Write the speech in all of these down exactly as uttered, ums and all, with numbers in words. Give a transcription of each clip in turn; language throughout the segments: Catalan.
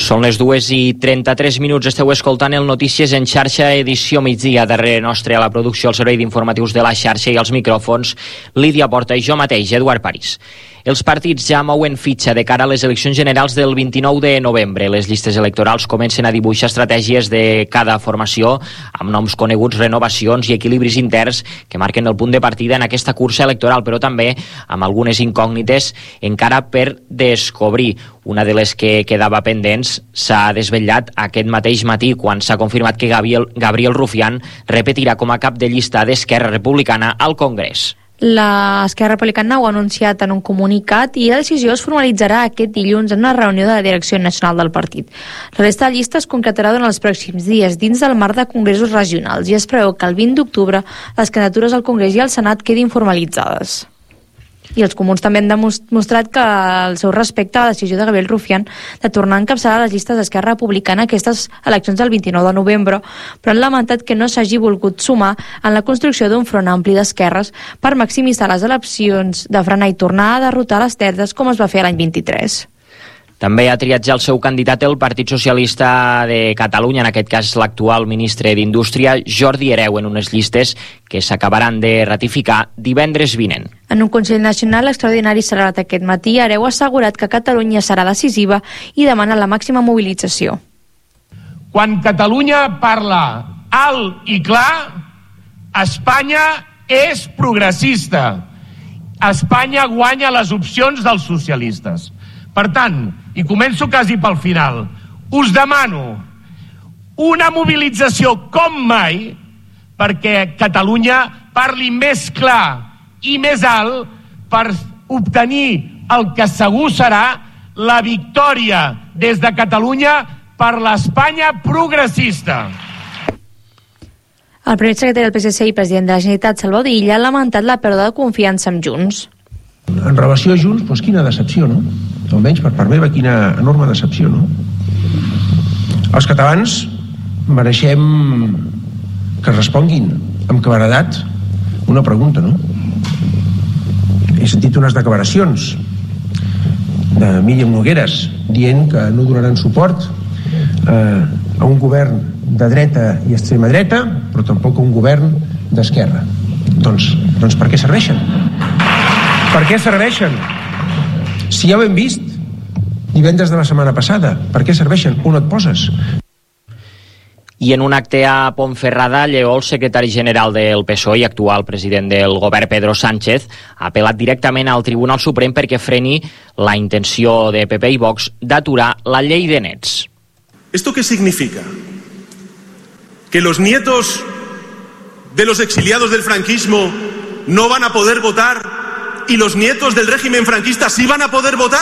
Són les dues i trenta-tres minuts, esteu escoltant el Notícies en xarxa, edició migdia. Darrere nostre a la producció, el servei d'informatius de la xarxa i els micròfons, Lídia Porta i jo mateix, Eduard París. Els partits ja mouen fitxa de cara a les eleccions generals del vint-i-nou de novembre. Les llistes electorals comencen a dibuixar estratègies de cada formació, amb noms coneguts, renovacions i equilibris interns que marquen el punt de partida en aquesta cursa electoral, però també amb algunes incògnites encara per descobrir. Una de les que quedava pendents s'ha desvetllat aquest mateix matí quan s'ha confirmat que Gabriel, Gabriel Rufián repetirà com a cap de llista d'Esquerra Republicana al Congrés. L'Esquerra Republicana ho ha anunciat en un comunicat i la decisió es formalitzarà aquest dilluns en una reunió de la Direcció Nacional del partit. La resta de llista es concretarà durant els pròxims dies dins del marc de congressos regionals i es preveu que el vint d'octubre les candidatures al Congrés i al Senat quedin formalitzades. I els comuns també han demostrat que el seu respecte a la decisió de Gabriel Rufián de tornar a encapçalar les llistes d'Esquerra Republicana aquestes eleccions del vint-i-nou de novembre, però han lamentat que no s'hagi volgut sumar en la construcció d'un front ampli d'esquerres per maximitzar les eleccions de frenar i tornar a derrotar les terres com es va fer l'any vint-i-tres. També ha triat ja el seu candidat el Partit Socialista de Catalunya, en aquest cas l'actual ministre d'Indústria, Jordi Hereu, en unes llistes que s'acabaran de ratificar divendres vinent. En un Consell Nacional extraordinari celebrat aquest matí, Hereu ha assegurat que Catalunya serà decisiva i demana la màxima mobilització. Quan Catalunya parla alt i clar, Espanya és progressista. Espanya guanya les opcions dels socialistes. Per tant, i començo quasi pel final, us demano una mobilització com mai perquè Catalunya parli més clar i més alt per obtenir el que segur serà la victòria des de Catalunya per l'Espanya progressista. El primer secretari del P S C i president de la Generalitat, Salvador Illa, ha lamentat la pèrdua de confiança amb Junts. En relació a Junts, doncs quina decepció, no? Almenys per part meva, quina enorme decepció, no? Els catalans mereixem que responguin amb claredat una pregunta, no? He sentit unes declaracions de Míriam Nogueras dient que no donaran suport eh, a un govern de dreta i extrema dreta, però tampoc a un govern d'esquerra. Doncs, doncs per què serveixen? Per què serveixen? Si ja ho hem vist divendres de la setmana passada, per què serveixen? On et poses? I en un acte a Ponferrada, Lleó, el secretari general del P S O E i actual president del govern, Pedro Sánchez, ha apel·lat directament al Tribunal Suprem perquè freni la intenció de P P i Vox d'aturar la llei de nets. ¿Esto qué significa? ¿Que los nietos de los exiliados del franquismo no van a poder votar y los nietos del régimen franquista sí van a poder votar?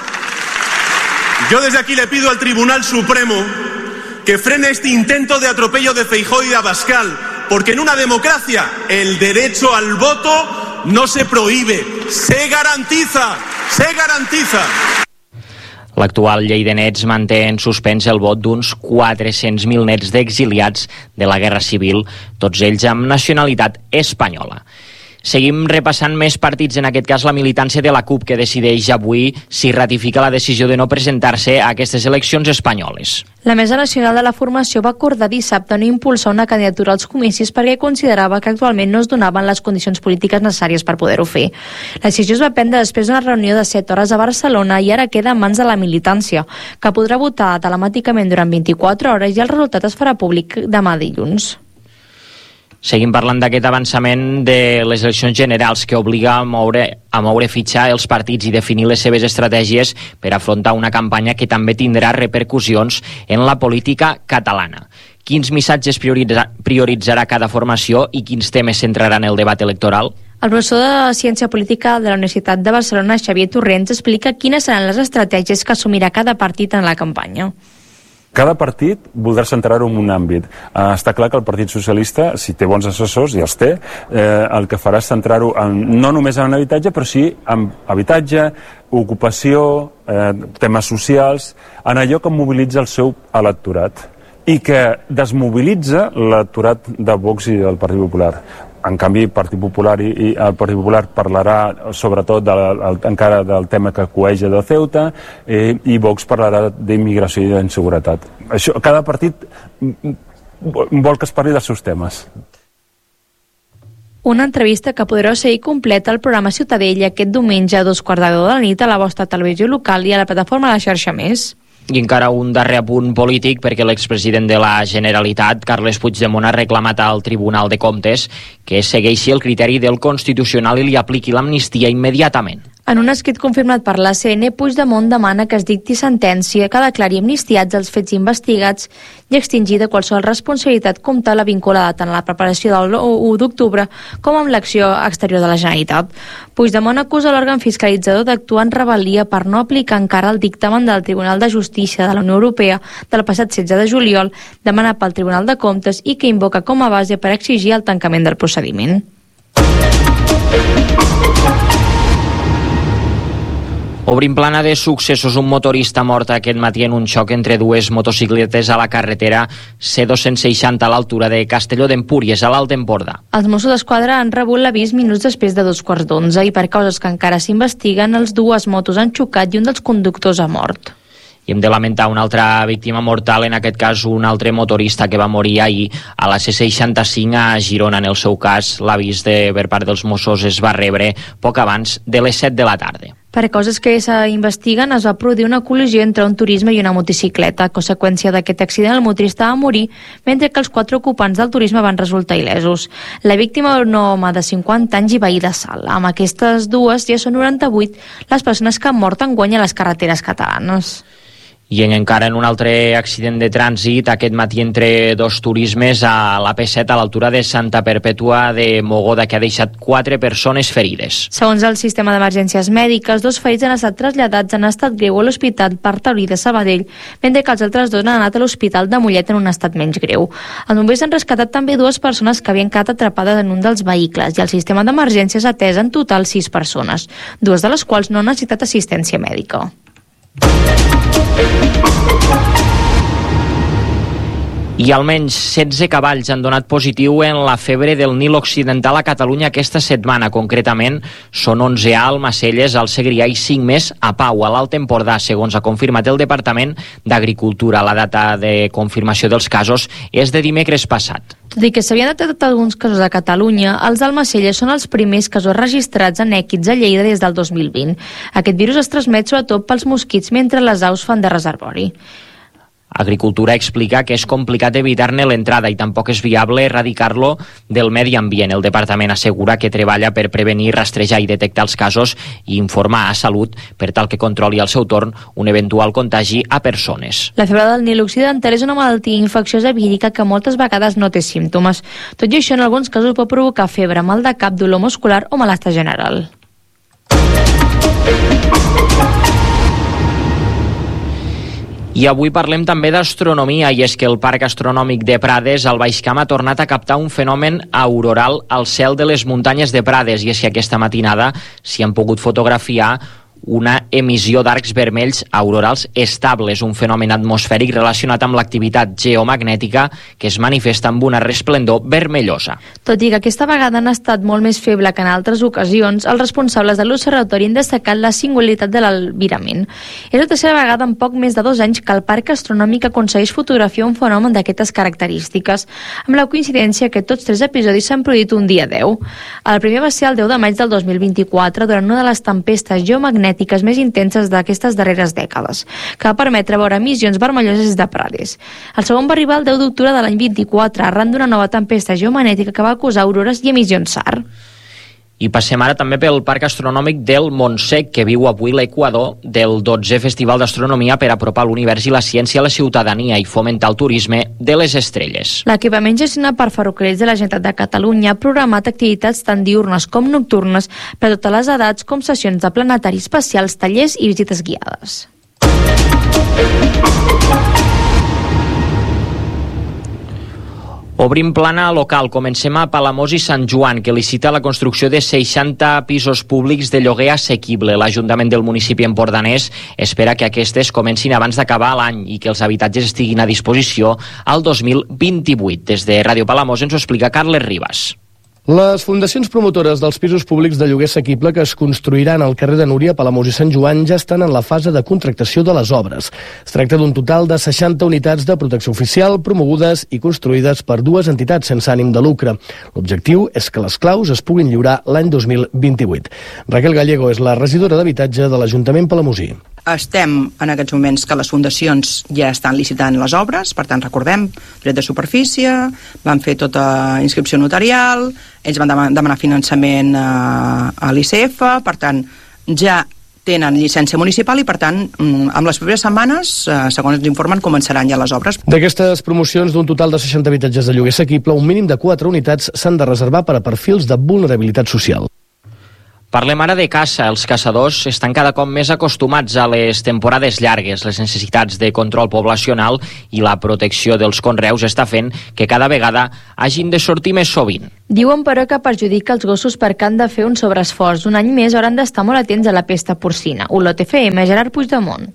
Yo desde aquí le pido al Tribunal Supremo que frene este intento de atropello de Feijóo y de Abascal, porque en una democracia el derecho al voto no se prohíbe, se garantiza, se garantiza. L'actual llei de nets manté en suspens el vot d'uns quatre-cents mil nets d'exiliats de la Guerra Civil, tots ells amb nacionalitat espanyola. Seguim repassant més partits, en aquest cas la militància de la CUP, que decideix avui si ratifica la decisió de no presentar-se a aquestes eleccions espanyoles. La Mesa Nacional de la Formació va acordar dissabte no impulsar una candidatura als comicis perquè considerava que actualment no es donaven les condicions polítiques necessàries per poder-ho fer. La decisió es va prendre després d'una reunió de set hores a Barcelona i ara queda en mans de la militància, que podrà votar telemàticament durant vint-i-quatre hores i el resultat es farà públic demà dilluns. Seguim parlant d'aquest avançament de les eleccions generals que obliga a moure, a moure fitxa els partits i definir les seves estratègies per afrontar una campanya que també tindrà repercussions en la política catalana. Quins missatges prioritzarà, prioritzarà cada formació i quins temes centraran el debat electoral? El professor de Ciència Política de la Universitat de Barcelona, Xavier Torrents, explica quines seran les estratègies que assumirà cada partit en la campanya. Cada partit voldrà centrar-ho en un àmbit. Uh, està clar que el Partit Socialista, si té bons assessors, i els té, eh, el que farà és centrar-ho en, no només en habitatge, però sí en habitatge, ocupació, eh, temes socials, en allò que mobilitza el seu electorat i que desmobilitza l'electorat de Vox i del Partit Popular. en canvi el Partit Popular i, i el Partit Popular parlarà sobretot de, el, encara del tema que coeja de Ceuta, eh, i Vox parlarà d'immigració i d'inseguretat. Això, cada partit vol que es parli dels seus temes. Una entrevista que podreu seguir completa al programa Ciutadella aquest diumenge a dos quarts de deu de la nit a la vostra televisió local i a la plataforma de la xarxa Més. I encara un darrer apunt polític, perquè l'expresident de la Generalitat, Carles Puigdemont, ha reclamat al Tribunal de Comptes que segueixi el criteri del Constitucional i li apliqui l'amnistia immediatament. En un escrit confirmat per l'A C N, Puigdemont demana que es dicti sentència que declari amnistiats els fets investigats i extingir de qualsevol responsabilitat comptable vinculada tant a la preparació del u d'octubre com amb l'acció exterior de la Generalitat. Puigdemont acusa l'òrgan fiscalitzador d'actuar en rebel·lia per no aplicar encara el dictamen del Tribunal de Justícia de la Unió Europea del passat setze de juliol, demanat pel Tribunal de Comptes i que invoca com a base per exigir el tancament del procediment. Obrim plana de successos. Un motorista mort aquest matí en un xoc entre dues motocicletes a la carretera C dos cents seixanta a l'altura de Castelló d'Empúries, a l'Alt Empordà. Els Mossos d'Esquadra han rebut l'avís minuts després de dos quarts d'onze i per causes que encara s'investiguen, els dues motos han xocat i un dels conductors ha mort. I hem de lamentar una altra víctima mortal, en aquest cas un altre motorista que va morir ahir a la C seixanta-cinc a Girona. En el seu cas, l'avís de per part dels Mossos es va rebre poc abans de les set de la tarda. Per causes que s'investiguen, es va produir una col·lisió entre un turisme i una motocicleta. A conseqüència d'aquest accident, el motorista va morir, mentre que els quatre ocupants del turisme van resultar il·lesos. La víctima era un home de cinquanta anys i veí de Salt. Amb aquestes dues ja són noranta-vuit les persones que han mort enguany a les carreteres catalanes. I encara en un altre accident de trànsit aquest matí entre dos turismes a l'A P set a l'altura de Santa Perpètua de Mogoda, que ha deixat quatre persones ferides. Segons el sistema d'emergències mèdiques, dos ferits han estat traslladats en estat greu a l'Hospital Partaurí de Sabadell, mentre que els altres dos han anat a l'Hospital de Mollet en un estat menys greu. Els bombers han rescatat també dues persones que havien quedat atrapades en un dels vehicles i el sistema d'emergències ha atès en total sis persones, dues de les quals no han necessitat assistència mèdica. I almenys setze cavalls han donat positiu en la febre del Nil Occidental a Catalunya aquesta setmana. Concretament, són onze a Almacelles, al Segrià i cinc més a Pau, a l'Alt Empordà, segons ha confirmat el Departament d'Agricultura. La data de confirmació dels casos és de dimecres passat. Tot i que s'havien detectat alguns casos a Catalunya, els d'Almacelles són els primers casos registrats en èquids a Lleida des del dos mil vint. Aquest virus es transmet sobretot pels mosquits mentre les aus fan de reservori. Agricultura explica que és complicat evitar-ne l'entrada i tampoc és viable erradicar-lo del medi ambient. El departament assegura que treballa per prevenir, rastrejar i detectar els casos i informar a Salut per tal que controli al seu torn un eventual contagi a persones. La febre del Nil Occidental és una malaltia infecciosa vírica que moltes vegades no té símptomes. Tot i això, en alguns casos pot provocar febre, mal de cap, dolor muscular o malestar general. I avui parlem també d'astronomia, i és que el Parc Astronòmic de Prades, al Baix Camp, ha tornat a captar un fenomen auroral al cel de les muntanyes de Prades, i és que aquesta matinada s'hi han pogut fotografiar una emissió d'arcs vermells aurorals estables, un fenomen atmosfèric relacionat amb l'activitat geomagnètica que es manifesta amb una resplendor vermellosa. Tot i que aquesta vegada han estat molt més feble que en altres ocasions, els responsables de l'observatori han destacat la singularitat de l'albirament. És la tercera vegada en poc més de dos anys que el Parc Astronòmic aconsegueix fotografiar un fenomen d'aquestes característiques, amb la coincidència que tots tres episodis s'han produït un dia deu. El primer va ser el deu de maig del dos mil vint-i-quatre, durant una de les tempestes geomagnètiques més intenses d'aquestes darreres dècades, que va permetre veure emissions vermelloses de Prades. El segon va arribar el deu d'octubre de l'any vint-i-quatre, arran d'una nova tempesta geomagnètica que va causar aurores i emissions S A R. I passem ara també pel Parc Astronòmic del Montsec, que viu avui l'equador del dotzè Festival d'Astronomia per apropar l'univers i la ciència a la ciutadania i fomentar el turisme de les estrelles. L'equipament gestionat per Ferrocarrils de la Generalitat de Catalunya ha programat activitats tant diurnes com nocturnes per a totes les edats, com sessions de planetari espacials, tallers i visites guiades. Obrim plana local. Comencem a Palamós i Sant Joan, que licita la construcció de seixanta pisos públics de lloguer assequible. L'Ajuntament del municipi empordanès espera que aquestes comencin abans d'acabar l'any i que els habitatges estiguin a disposició al dos mil vint-i-vuit. Des de Ràdio Palamós ens ho explica Carles Ribas. Les fundacions promotores dels pisos públics de lloguer assequible que es construiran al carrer de Núria, Palamós i Sant Joan ja estan en la fase de contractació de les obres. Es tracta d'un total de seixanta unitats de protecció oficial promogudes i construïdes per dues entitats sense ànim de lucre. L'objectiu és que les claus es puguin lliurar l'any dos mil vint-i-vuit. Raquel Gallego és la regidora d'Habitatge de l'Ajuntament palamosí. Estem en aquests moments que les fundacions ja estan licitant les obres, per tant recordem, dret de superfície, van fer tota inscripció notarial, ells van demanar finançament a, a l'I C F, per tant ja tenen llicència municipal i per tant amb les properes setmanes, segons ens informen, començaran ja les obres. D'aquestes promocions d'un total de seixanta habitatges de lloguer assequible, un mínim de quatre unitats s'han de reservar per a perfils de vulnerabilitat social. Parlem ara de caça. Els caçadors estan cada cop més acostumats a les temporades llargues. Les necessitats de control poblacional i la protecció dels conreus està fent que cada vegada hagin de sortir més sovint. Diuen, però, que perjudica els gossos perquè han de fer un sobreesforç. Un any més hauran d'estar molt atents a la pesta porcina. Olot F M, Gerard Puigdemont.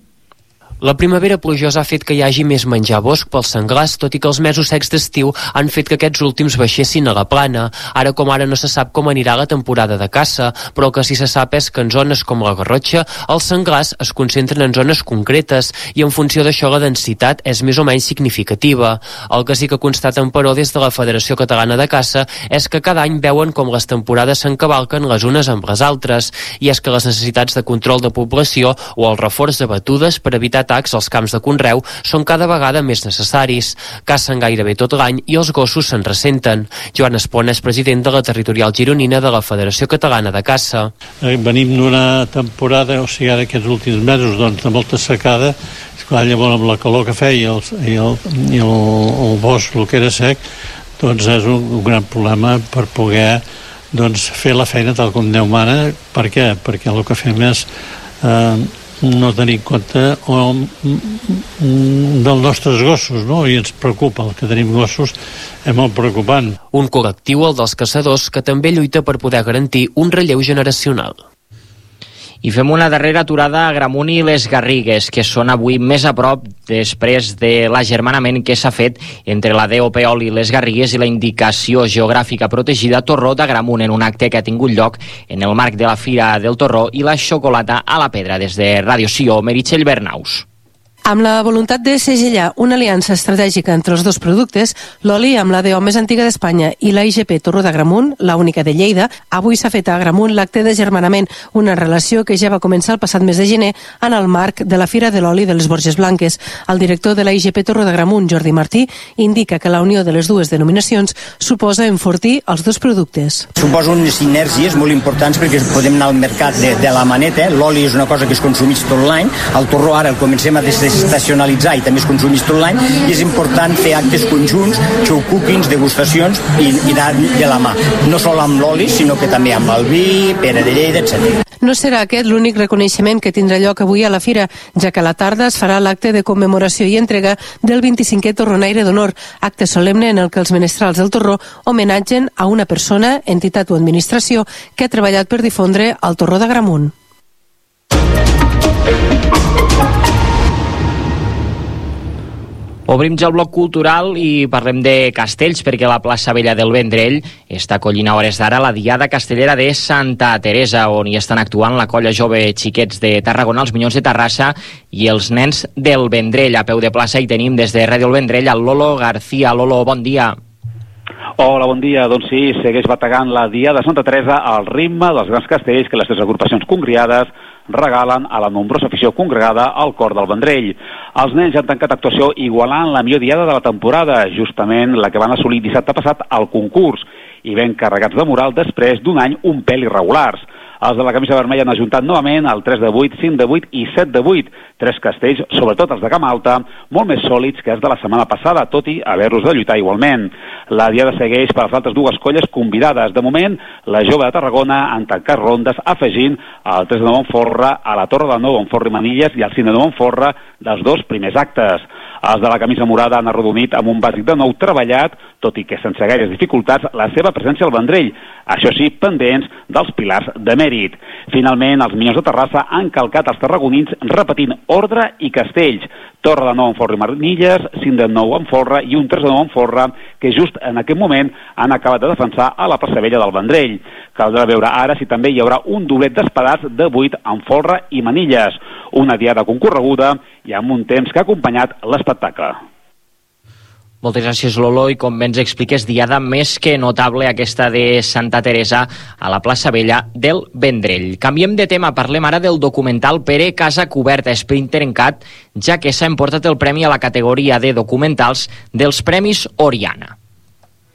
La primavera plujosa ha fet que hi hagi més menjar bosc pels senglars, tot i que els mesos secs d'estiu han fet que aquests últims baixessin a la plana. Ara com ara no se sap com anirà la temporada de caça, però el que sí se sap és que en zones com la Garrotxa els senglars es concentren en zones concretes i en funció d'això la densitat és més o menys significativa. El que sí que constaten, però, des de la Federació Catalana de Caça és que cada any veuen com les temporades s'encavalquen les unes amb les altres, i és que les necessitats de control de població o el reforç de batudes per evitar atacs als camps de conreu són cada vegada més necessaris. Cacen gairebé tot l'any i els gossos se'n ressenten. Joan Espona és president de la territorial gironina de la Federació Catalana de Caça. Eh, venim d'una temporada, o sigui, ara aquests últims mesos, doncs, de molta secada. Esclar, llavors amb la calor que feia el, i, el, i el, el bosc, el que era sec, doncs és un, un gran problema per poder doncs, fer la feina tal com Déu mana. Per què? Perquè el que fem és eh, no tenir en compte o, dels nostres gossos, no? I ens preocupa, el que tenim gossos és molt preocupant. Un col·lectiu, el dels caçadors, que també lluita per poder garantir un relleu generacional. I fem una darrera aturada a Agramunt i les Garrigues, que són avui més a prop després de l'agermanament que s'ha fet entre la D O P Oli i les Garrigues i la indicació geogràfica protegida Torró d'Agramunt, en un acte que ha tingut lloc en el marc de la Fira del Torró i la xocolata a la pedra. Des de Ràdio Sió, Meritxell Bernaus. Amb la voluntat de segellar una aliança estratègica entre els dos productes, l'oli amb la D O més antiga d'Espanya i la I G P Torró d'Agramunt, la única de Lleida, avui s'ha fet a Agramunt l'acte d'agermanament, una relació que ja va començar el passat mes de gener en el marc de la Fira de l'Oli de les Borges Blanques. El director de la I G P Torró d'Agramunt, Jordi Martí, indica que la unió de les dues denominacions suposa enfortir els dos productes. Suposa unes sinergies molt importants perquè podem anar al mercat de, de la maneta. L'oli és una cosa que es consumeix tot l'any, el torró ara el comencem a estacionalitzar i també es consumeix tot l'any, i és important fer actes conjunts, show cookings, degustacions i, i de, de la mà, no sol amb l'oli sinó que també amb el vi, Pere de Lleida, etcètera. No serà aquest l'únic reconeixement que tindrà lloc avui a la Fira, ja que a la tarda es farà l'acte de commemoració i entrega del vint-i-cinquè Torronaire d'Honor, acte solemne en el que els menestrals del Torró homenatgen a una persona, entitat o administració que ha treballat per difondre el Torró d'Agramunt. Obrim ja el bloc cultural i parlem de castells, perquè la plaça Vella del Vendrell està acollint a hores d'ara la Diada Castellera de Santa Teresa, on hi estan actuant la colla jove Xiquets de Tarragona, els Minyons de Terrassa i els nens del Vendrell. A peu de plaça hi tenim des de Ràdio El Vendrell el Lolo García. Lolo, bon dia. Hola, bon dia. Doncs sí, segueix bategant la Diada de Santa Teresa al ritme dels grans castells que les tres agrupacions congriades regalen a la nombrosa afició congregada al cor del Vendrell. Els nens han tancat actuació igualant la millor diada de la temporada, justament la que van assolir dissabte passat al concurs, i ben carregats de moral després d'un any un pèl irregulars. Els de la camisa vermella han ajuntat novament el tres de vuit, cinc de vuit i set de vuit. Tres castells, sobretot els de Camp Alta, molt més sòlids que els de la setmana passada, tot i haver-los de lluitar igualment. La diada segueix per les altres dues colles convidades. De moment, la jove de Tarragona han tancat rondes afegint el tres de Montforra a la Torre de Nou, Montforra i Manilles, i el cinc de Montforra dels dos primers actes. Els de la camisa morada han arrodonit amb un bàsic de nou treballat, tot i que sense gaires dificultats, la seva presència al Vendrell, això sí, pendents dels pilars de mèrit. Finalment, els Minyons de Terrassa han calcat els tarragonins repetint ordre i castells, Torre de nou en folre i manilles, cinc de nou en folre i un tres de nou en folre, que just en aquest moment han acabat de defensar a la plaça Vella del Vendrell. Caldrà veure ara si també hi haurà un doblet d'espadats de vuit en folre i manilles. Una diada concorreguda i amb un temps que ha acompanyat l'espectacle. Moltes gràcies, Lolo, i com bé ens expliques, diada més que notable aquesta de Santa Teresa a la plaça Vella del Vendrell. Canviem de tema, parlem ara del documental Pere Casa Coberta, Sprinter en Cat, ja que s'ha emportat el premi a la categoria de documentals dels Premis Oriana.